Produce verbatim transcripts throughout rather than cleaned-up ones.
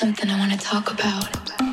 something I want to talk about.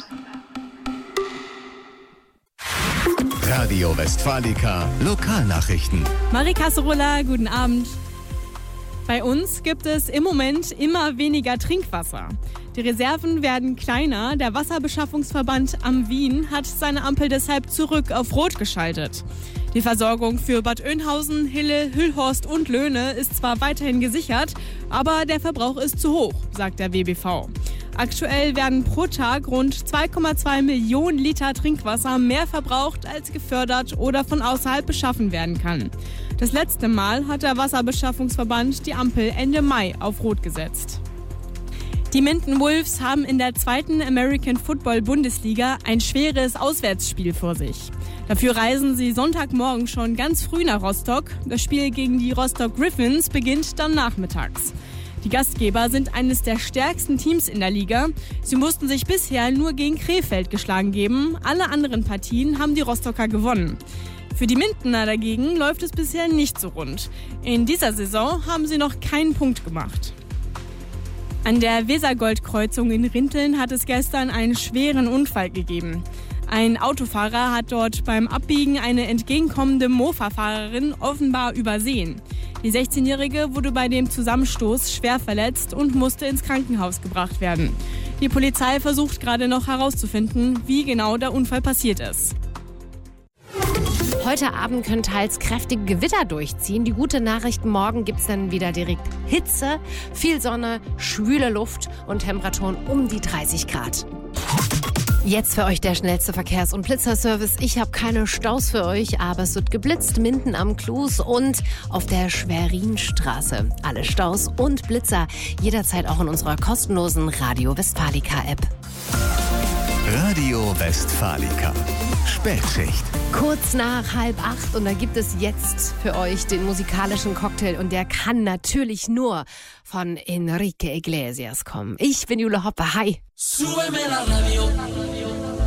Radio Westfalica Lokalnachrichten. Marie Kasserola, guten Abend. Bei uns gibt es im Moment immer weniger Trinkwasser. Die Reserven werden kleiner. Der Wasserbeschaffungsverband am Wien hat seine Ampel deshalb zurück auf Rot geschaltet. Die Versorgung für Bad Oeynhausen, Hille, Hüllhorst und Löhne ist zwar weiterhin gesichert, aber der Verbrauch ist zu hoch, sagt der W B V. Aktuell werden pro Tag rund zwei Komma zwei Millionen Liter Trinkwasser mehr verbraucht, als gefördert oder von außerhalb beschaffen werden kann. Das letzte Mal hat der Wasserbeschaffungsverband die Ampel Ende Mai auf Rot gesetzt. Die Minden Wolves haben in der zweiten American Football Bundesliga ein schweres Auswärtsspiel vor sich. Dafür reisen sie Sonntagmorgen schon ganz früh nach Rostock. Das Spiel gegen die Rostock Griffins beginnt dann nachmittags. Die Gastgeber sind eines der stärksten Teams in der Liga. Sie mussten sich bisher nur gegen Krefeld geschlagen geben. Alle anderen Partien haben die Rostocker gewonnen. Für die Mindener dagegen läuft es bisher nicht so rund. In dieser Saison haben sie noch keinen Punkt gemacht. An der Wesergoldkreuzung in Rinteln hat es gestern einen schweren Unfall gegeben. Ein Autofahrer hat dort beim Abbiegen eine entgegenkommende Mofa-Fahrerin offenbar übersehen. Die sechzehnjährige wurde bei dem Zusammenstoß schwer verletzt und musste ins Krankenhaus gebracht werden. Die Polizei versucht gerade noch herauszufinden, wie genau der Unfall passiert ist. Heute Abend können teils kräftige Gewitter durchziehen. Die gute Nachricht, morgen gibt es dann wieder direkt Hitze, viel Sonne, schwüle Luft und Temperaturen um die dreißig Grad. Jetzt für euch der schnellste Verkehrs- und Blitzerservice. Ich habe keine Staus für euch, aber es wird geblitzt, Minden am Klus und auf der Schwerinstraße. Alle Staus und Blitzer jederzeit auch in unserer kostenlosen Radio Westfalica App. Radio Westfalica. Spätschicht. Kurz nach halb acht und da gibt es jetzt für euch den musikalischen Cocktail und der kann natürlich nur von Enrique Iglesias kommen. Ich bin Jule Hoppe. Hi. Súbeme la radio.